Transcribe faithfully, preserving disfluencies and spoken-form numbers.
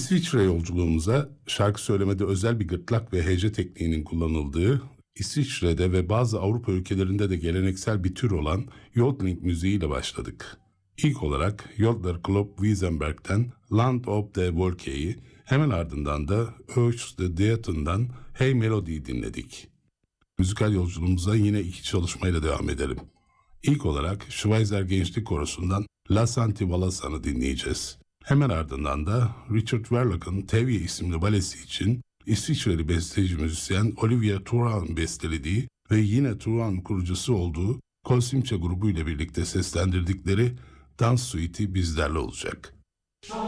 İsviçre yolculuğumuza şarkı söylemede özel bir gırtlak ve hece tekniğinin kullanıldığı, İsviçre'de ve bazı Avrupa ülkelerinde de geleneksel bir tür olan yodeling müziğiyle başladık. İlk olarak Jodler Club Wiesenberg'den Land op de Wolke'yi, hemen ardından da Öch de Dieten'dan Hey Melody'yi dinledik. Müzikal yolculuğumuza yine iki çalışmayla devam edelim. İlk olarak Schweizer Gençlik Korosu'ndan La Santi Valasan'ı dinleyeceğiz. Hemen ardından da Richard Verlock'ın Tevye isimli balesi için İsviçreli besteci müzisyen Olivier Thuran bestelediği ve yine Thuran kurucusu olduğu Kolsimçe grubu ile birlikte seslendirdikleri Dans Suite'i bizlerle olacak.